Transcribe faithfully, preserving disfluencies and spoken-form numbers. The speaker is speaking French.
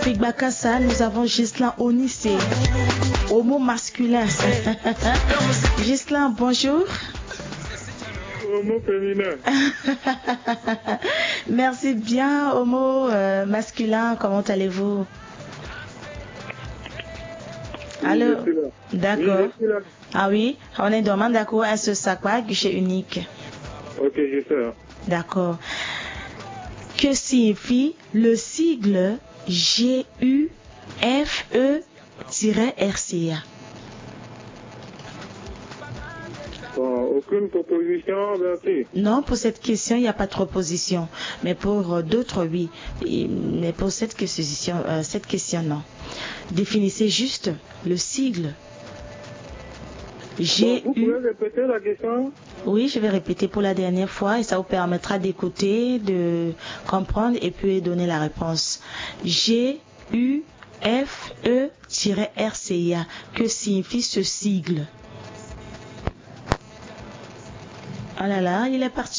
Afrique Bakassa, nous avons Gislain Onissé, homo masculin. Gislain, bonjour. Homo féminin. Merci bien, homo euh, masculin, comment allez-vous? Allô? Oui, d'accord. Oui, ah oui, on est demandé d'accord à ce sac, guichet unique. Ok, je sais. D'accord. Que signifie le sigle G U F E R C A? Bon, aucune proposition, merci. Non, pour cette question, il n'y a pas de proposition. Mais pour euh, d'autres, oui. Et, mais pour cette question, euh, cette question, non. Définissez juste le sigle. G Bon, vous pouvez répéter la question? Oui, je vais répéter pour la dernière fois et ça vous permettra d'écouter, de comprendre et puis donner la réponse. G U F E R C A. Que signifie ce sigle? Oh là là, il est parti.